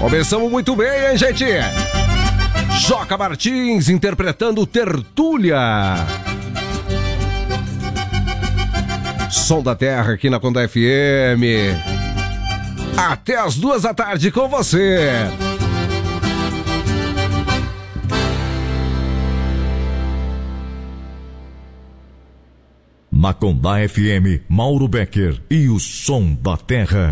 Começamos muito bem, hein, gente? Joca Martins interpretando Tertúlia. Som da Terra aqui na Conda FM. Até as 2 da tarde com você. Macondá FM, Mauro Becker e o Som da Terra.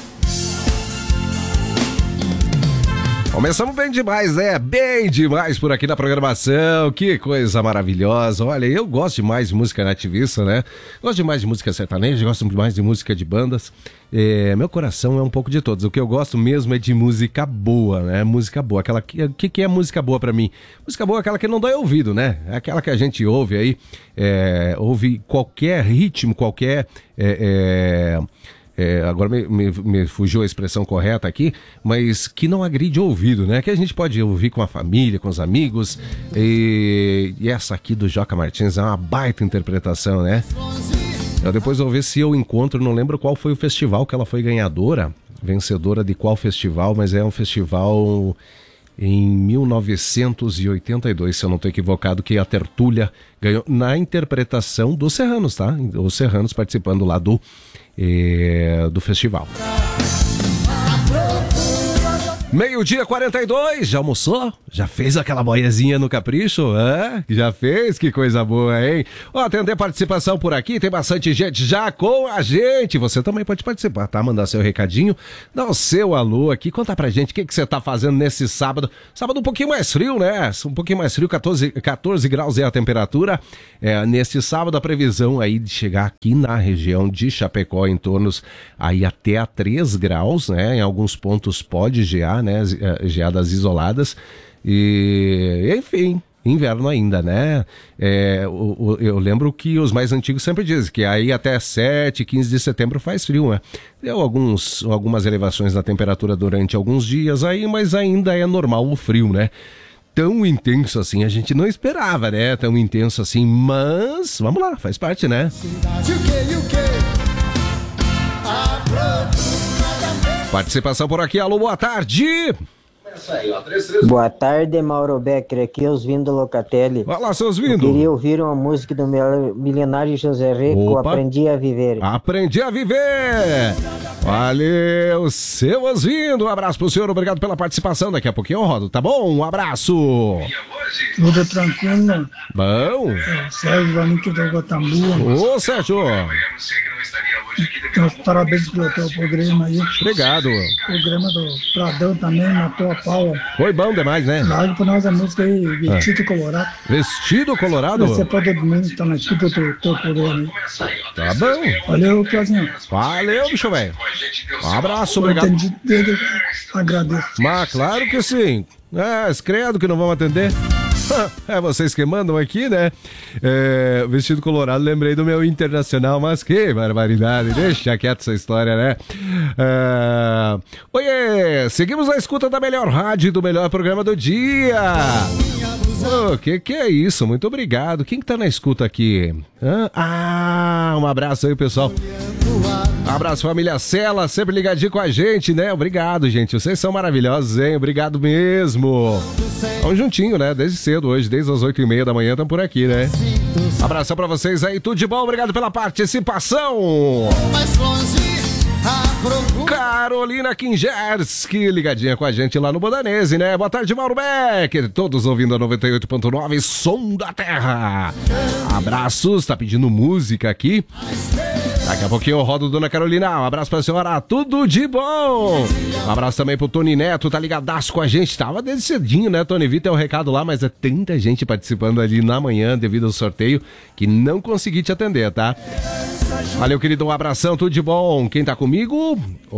Começamos bem demais, né? Bem demais por aqui na programação. Que coisa maravilhosa. Olha, eu gosto demais de música nativista, né? Gosto demais de música sertaneja, gosto demais de música de bandas. Meu coração é um pouco de todos. O que eu gosto mesmo é de música boa, né? Música boa. Aquela que é música boa pra mim? Música boa é aquela que não dói ouvido, né? É aquela que a gente ouve aí, ouve qualquer ritmo, qualquer... agora me fugiu a expressão correta aqui, mas que não agride o ouvido, né? Que a gente pode ouvir com a família, com os amigos. E essa aqui do Joca Martins é uma baita interpretação, né? Eu depois vou ver se eu encontro, não lembro qual foi o festival que ela foi vencedora de qual festival, mas é um festival em 1982, se eu não estou equivocado, que a Tertúlia ganhou na interpretação dos Serranos, tá? Os Serranos participando lá do festival. 12h42, já almoçou? Já fez aquela boiazinha no capricho? Já fez? Que coisa boa, hein? Atender participação por aqui, tem bastante gente já com a gente. Você também pode participar, tá? Mandar seu recadinho, dar o seu alô aqui, contar pra gente o que você tá fazendo nesse sábado. Sábado um pouquinho mais frio, né? Um pouquinho mais frio, 14 graus é a temperatura. Neste sábado a previsão aí de chegar aqui na região de Chapecó em torno aí até a 3 graus, né? Em alguns pontos pode gear, né? Geadas isoladas e enfim, inverno ainda, né? Eu lembro que os mais antigos sempre dizem que aí até 7, 15 de setembro faz frio, né? Deu algumas elevações na temperatura durante alguns dias aí, mas ainda é normal o frio, né? Tão intenso assim a gente não esperava, né? Tão intenso assim, mas vamos lá, faz parte, né? Participação por aqui, alô, boa tarde! Boa tarde, Mauro Becker, aqui é os Vindo Locatelli. Vai lá, seus Vindo! Eu queria ouvir uma música do Milenário José Rico, Aprendi a Viver. Aprendi a Viver! Valeu, seus Vindo! Um abraço pro senhor, obrigado pela participação, daqui a pouquinho eu rodo, tá bom? Um abraço! Tudo tranquilo? Bom! Sérgio Vanique do Guatambu. Ô, Sérgio! Então, parabéns pelo teu programa aí. Obrigado. O programa do Pradão também matou a pau. Foi bom demais, né? Larga pra nós a música aí, Vestido Colorado. Vestido Colorado? Você pode domingo, tá na escuta do teu programa aí. Tá bom. Valeu, Piozinho. Valeu, bicho velho. Um abraço, obrigado. Entendi dele, agradeço. Mas claro que sim. Credo que não vamos atender. É vocês que mandam aqui, né? Vestido Colorado, lembrei do meu Internacional, mas que barbaridade, deixa quieto essa história, né? Oiê, seguimos a escuta da melhor rádio e do melhor programa do dia. Que é isso? Muito obrigado. Quem que tá na escuta aqui? Um abraço aí, pessoal. Abraço, família Sela, sempre ligadinho com a gente, né? Obrigado, gente. Vocês são maravilhosos, hein? Obrigado mesmo. Vamos juntinho, né? Desde cedo hoje, desde as 8h30 da manhã, estamos por aqui, né? Abração pra vocês aí, tudo de bom. Obrigado pela participação. Carolina Kingerski, ligadinha com a gente lá no Bodanese, né? Boa tarde, Mauro Becker. Todos ouvindo a 98.9, Som da Terra. Abraços, tá pedindo música aqui. Daqui a pouquinho eu rodo, Dona Carolina. Um abraço pra senhora, tudo de bom. Um abraço também pro Tony Neto, tá ligadaço com a gente. Tava desde cedinho, né, Tony? Vi teu recado lá, mas é tanta gente participando ali na manhã devido ao sorteio que não consegui te atender, tá? Valeu, querido, um abração, tudo de bom. Quem tá comigo?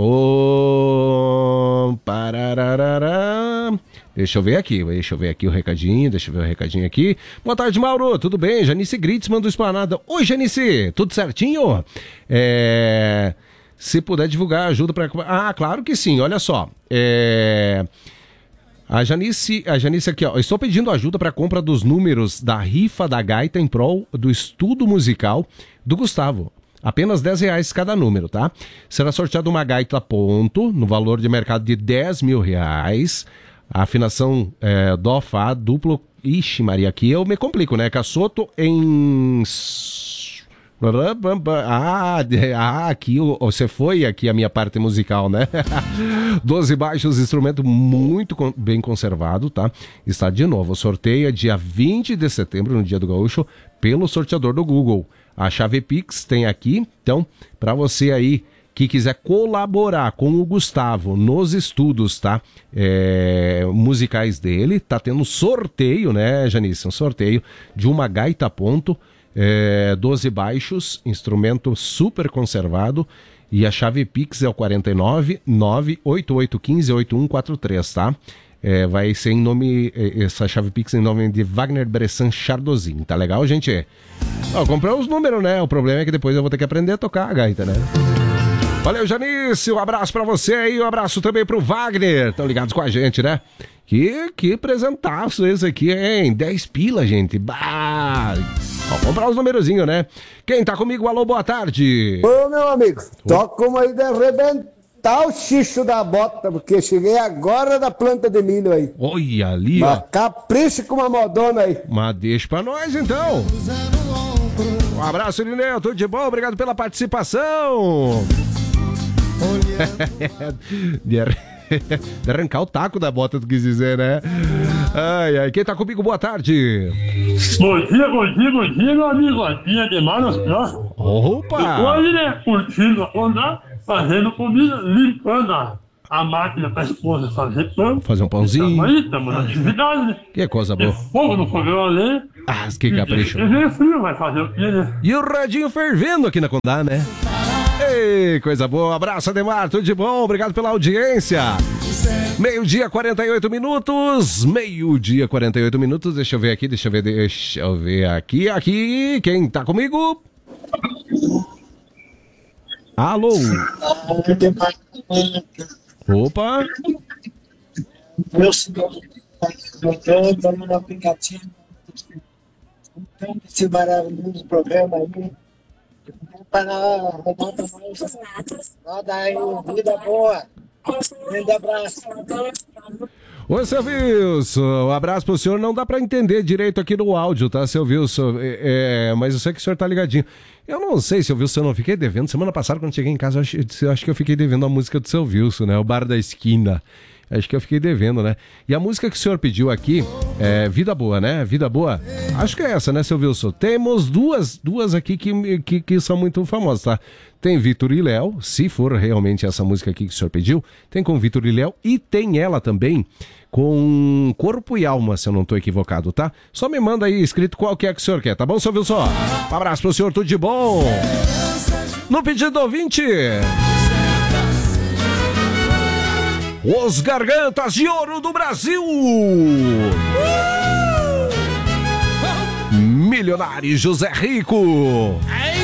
Deixa eu ver aqui o recadinho, aqui. Boa tarde, Mauro, tudo bem? Janice Gritzmann do Esplanada. Oi, Janice, tudo certinho? Se puder divulgar, ajuda pra... claro que sim, olha só. A Janice aqui, ó. Estou pedindo ajuda para a compra dos números da rifa da gaita em prol do estudo musical do Gustavo. Apenas R$10 cada número, tá? Será sorteado uma gaita ponto, no valor de mercado de R$10.000. A afinação Dó, Fá, duplo... Ixi, Maria, aqui eu me complico, né? Cassoto em... aqui você foi aqui a minha parte musical, né? 12 baixos, instrumento muito bem conservado, tá? Está de novo, sorteio é dia 20 de setembro, no Dia do Gaúcho, pelo sorteador do Google. A chave Pix tem aqui, então, para você aí que quiser colaborar com o Gustavo nos estudos, tá? Musicais dele, tá tendo sorteio, né, Janice? Um sorteio de uma gaita ponto, 12 baixos, instrumento super conservado, e a chave Pix é o 49 98815 8143, tá? Vai ser em nome, essa chave Pix em nome de Wagner Bressan Chardozin, tá legal, gente? Comprei os números, né? O problema é que depois eu vou ter que aprender a tocar a gaita, né? Valeu, Janice, um abraço pra você aí, um abraço também pro Wagner, estão ligados com a gente, né? Que presentaço esse aqui, hein? 10 pila, gente. Bah! Vamos comprar os numerozinhos, né? Quem tá comigo? Alô, boa tarde. Ô, meu amigo, toca uma aí de arrebentar o xixo da bota, porque cheguei agora da planta de milho aí. Olha ali, ó. Capricha com uma modona aí. Mas deixa pra nós, então. Um abraço, Irineu, tudo de bom? Obrigado pela participação. De arrancar o taco da bota, tu quis dizer, né? Ai, quem tá comigo, boa tarde. Bom dia, meu amigo. Aqui é Demar nos próximos. Opa! Hoje, né, curtindo a onda, fazendo comida, limpando a máquina pra esposa fazer pão. Fazer um pãozinho. Estamos na atividade, né? Que coisa boa. Fogo no fogão ali. Que capricho. É frio, vai fazer o quê, né? E o radinho fervendo aqui na Condá, né? Ei, coisa boa. Um abraço, Ademar, tudo de bom? Obrigado pela audiência. 12:48. Meio-dia, 48 minutos. Deixa eu ver aqui. Aqui, quem tá comigo? Alô? Opa! Meu senhor, estamos no aplicativo. Então, esse maravilhoso programa aí. Para rodar também. Roda aí, vida boa. Grande abraço. Oi, seu Wilson, um abraço pro senhor. Não dá pra entender direito aqui no áudio, tá, seu Wilson? Mas eu sei que o senhor tá ligadinho. Eu não sei, seu Wilson, eu não fiquei devendo. Semana passada, quando cheguei em casa, eu acho que eu fiquei devendo a música do seu Wilson, né? O Bar da Esquina. Acho que eu fiquei devendo, né? E a música que o senhor pediu aqui é Vida Boa, né? Vida Boa. Acho que é essa, né, seu Wilson? Temos duas aqui que são muito famosas, tá? Tem Vitor e Léo, se for realmente essa música aqui que o senhor pediu. Tem com Vitor e Léo e tem ela também com Corpo e Alma, se eu não tô equivocado, tá? Só me manda aí escrito qual que é que o senhor quer, tá bom, seu Wilson? Um abraço pro senhor, tudo de bom. No pedido do ouvinte... Os Gargantas de Ouro do Brasil! Milionário José Rico!